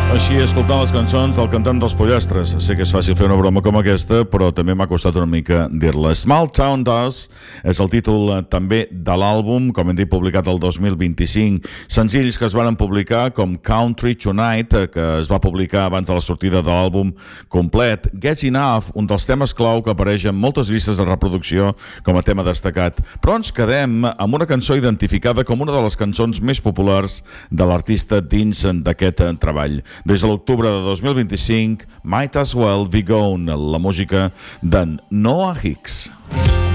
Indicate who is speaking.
Speaker 1: Així, escoltant les cançons del cantant dels Pollastres. Sé que és fàcil fer una broma com aquesta, però també m'ha costat una mica dir-la. Small Town Does és el títol també de l'àlbum, com hem dit, publicat el 2025. Senzills que es van publicar com Country Tonight, que es va publicar abans de la sortida de l'àlbum complet. Get Enough, un dels temes clau que apareix en moltes llistes de reproducció com a tema destacat. Però ens quedem amb una cançó identificada com una de les cançons més populars de l'artista dins d'aquest treball. Des de l'octubre de 2025, Might As Well Be Gone, la música d'en Noah Hicks.